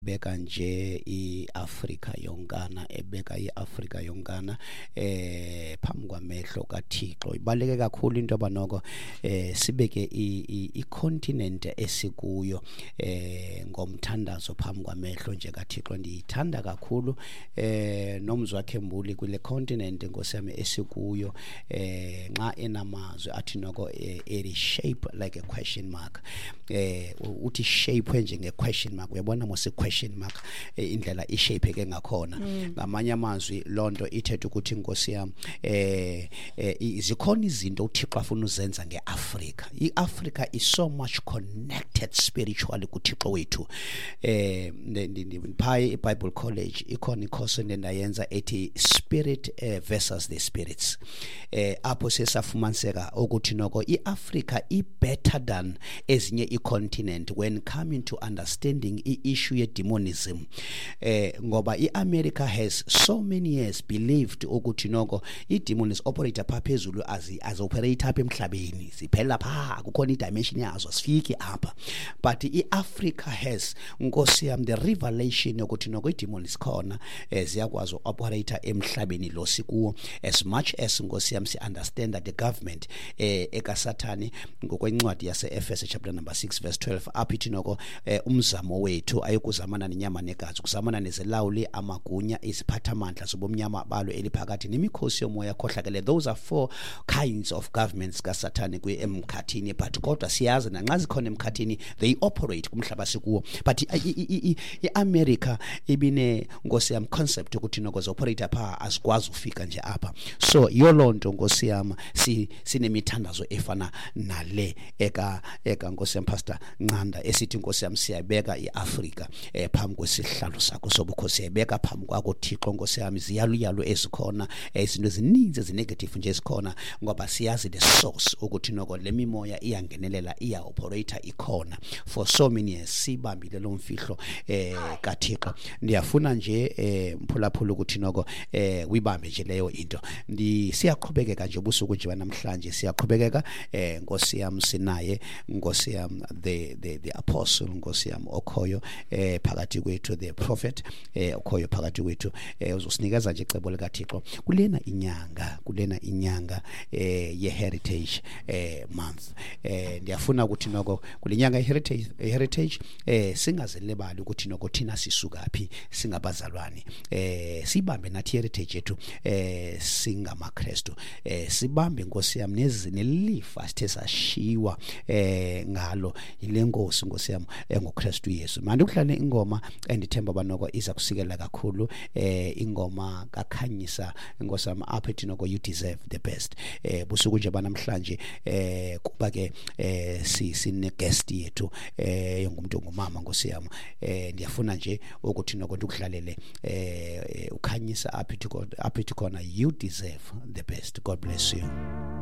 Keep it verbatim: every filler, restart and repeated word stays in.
beka nje iAfrika yonkana ebeka iAfrika yonkana eh phambi kwamehlo kaThixo. Ibaleke kakhulu into abanoko eh sibeke icontinent esikuyo eh ngomthandazo phambi kwamehlo nje kaThixo. Ndiyithanda kakhulu eh nomzwakhe mbuli kule continent ngosiyami esikuyo eh nxa enamazwi athi noko eri shape like a question mark eh uthi shape nje nge question mark. Uyabona mose question mark indlela ishape ke ngakhona ngamanye amazwi lonto ithethe ukuthi inkosi yami eh izikhona izinto uThixo afuna uzenza ngeAfrika. iAfrika is so much connected spiritually kuThixo wethu. eh phaya eBible College ikhona ikhosi endayenza ethi spirit versus the spirits. eh apho sesafumaniseka ukuthi noko iAfrika i better than ezinye icontinent when coming to understanding i-issue ye demonism. eh ngoba iAmerica has so many years believed ukuthi noko i-demons operate apha phezulu as as operate apha emhlabeni siphela pha kukhona i-dimension yazo sifiki apha, but iAfrica has nkosi yami the revelation ukuthi noko i-demons khona ziyakwazi operate emhlabeni lo sikuwo as much as nkosi yami si understand that the government eh ekasathani ngokwencwadi yase Efeso chapter number six verse twelve apho ithi noko umzamo wethu ayokuzamana nenyama negazi, kuzamana nezilawuli amagunya iziphathamandla zobomnyama balo eliphakathi nemikhosi yomoya khohlakele. Those are four kinds of governments kasathani kwiemkhathini, but kodwa siyazi nanxa zikhona emkhathini they operate kumhlaba sikuwo. But iAmerica ibine ngosi yam concept ukuthi noko zoperate apha asikwazi ufika nje apha. So yolonto ngosi yam si sinemithandazo efana nale eka eka ngosi yam Pastor Nqanda esithi ngosi yam siyabeka iAfrika eh phambi kwesihlalo sakho sobukhosi, ebeka phambi kwakho Thixo ngosi yami ziyaluyalo ezikhona izinto ezininzi ezinegative nje esikhona ngoba siyazi the source ukuthi noko lemimoya iyangenelela iya operate ikhona for so many years. Sibambile lo mfihlo eh kaThixo. Ndiyafuna nje eh mphulaphula ukuthi noko eh uyibambe nje leyo into. Ndi siyaqhubekeka nje ubusuku nje namhlanje siyaqhubekeka eh ngosi yami sinaye ngosi yami the the the apostle ngosi yami okhoyo eh phakathi kwethu the prophet eh okhoyo phakathi kwethu eh uzosinikeza nje icebo likaThixo kulena inyanga kulena inyanga eh ye heritage eh month. eh ndiyafuna ukuthi noko kulenyanga ye heritage heritage eh singazelebali ukuthi noko thina sisukaphi singabazalwane eh sibambe nathi heritage yethu eh singamaKristu eh sibambe inkosi yami nezinelifa sithe sashiwa eh ngalo ilenkosi inkosi yami engoKristu Yesu. Manje kuhlale ingoma endithemba banoko iza kusikela kakhulu eh ingoma kaKhanyisa inkosi yami apha ethi noko you deserve the best. eh busuku nje banamhlanje eh kuba ke eh si sine guest yethu eh ngumuntu ongumama nkosi yami. eh ndiyafuna nje ukuthi noko ndikudlalele eh uKhanyisa apha ethi apha ethi khona you deserve the best. God bless you.